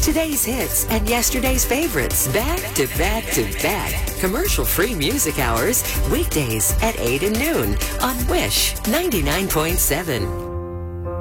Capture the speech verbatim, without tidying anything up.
Today's hits and yesterday's favorites, back to back to back. Commercial-free music hours, weekdays at eight and noon on Wish ninety-nine point seven.